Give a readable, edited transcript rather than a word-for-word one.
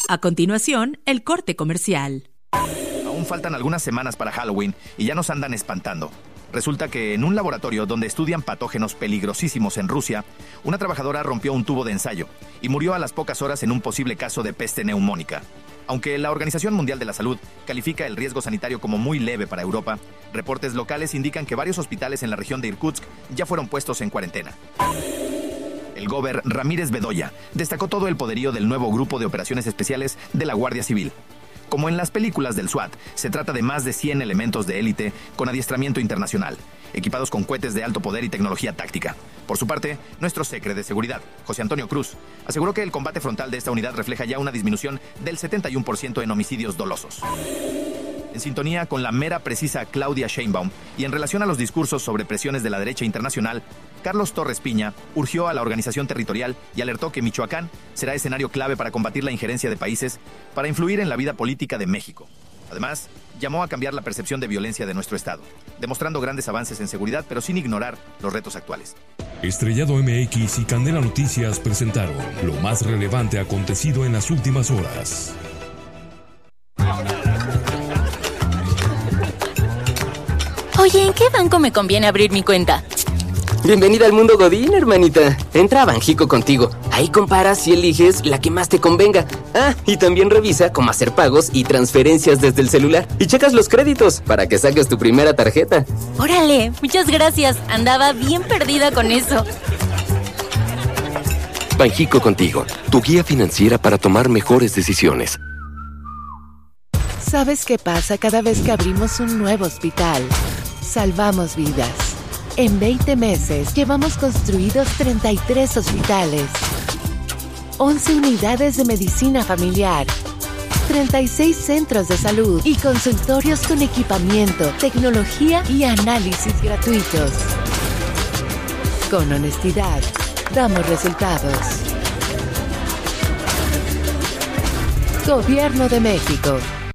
A continuación, el corte comercial. Aún faltan algunas semanas para Halloween y ya nos andan espantando. Resulta que en un laboratorio donde estudian patógenos peligrosísimos en Rusia, una trabajadora rompió un tubo de ensayo y murió a las pocas horas en un posible caso de peste neumónica. Aunque la Organización Mundial de la Salud califica el riesgo sanitario como muy leve para Europa, reportes locales indican que varios hospitales en la región de Irkutsk ya fueron puestos en cuarentena. El gober Ramírez Bedoya destacó todo el poderío del nuevo grupo de operaciones especiales de la Guardia Civil. Como en las películas del SWAT, se trata de más de 100 elementos de élite con adiestramiento internacional, equipados con cohetes de alto poder y tecnología táctica. Por su parte, nuestro secre de seguridad, José Antonio Cruz, aseguró que el combate frontal de esta unidad refleja ya una disminución del 71% en homicidios dolosos. En sintonía con la mera precisa Claudia Sheinbaum y en relación a los discursos sobre presiones de la derecha internacional, Carlos Torres Piña urgió a la organización territorial y alertó que Michoacán será escenario clave para combatir la injerencia de países para influir en la vida política de México. Además, llamó a cambiar la percepción de violencia de nuestro estado, demostrando grandes avances en seguridad, pero sin ignorar los retos actuales. Estrellado MX y Candela Noticias presentaron lo más relevante acontecido en las últimas horas. Oye, ¿en qué banco me conviene abrir mi cuenta? Bienvenida al mundo Godín, hermanita. Entra a Banjico Contigo. Ahí comparas y eliges la que más te convenga. Ah, y también revisa cómo hacer pagos y transferencias desde el celular. Y checas los créditos para que saques tu primera tarjeta. Órale, muchas gracias. Andaba bien perdida con eso. Banjico Contigo, tu guía financiera para tomar mejores decisiones. ¿Sabes qué pasa cada vez que abrimos un nuevo hospital? Salvamos vidas. En 20 meses llevamos construidos 33 hospitales, 11 unidades de medicina familiar, 36 centros de salud y consultorios con equipamiento, tecnología y análisis gratuitos. Con honestidad, damos resultados. Gobierno de México.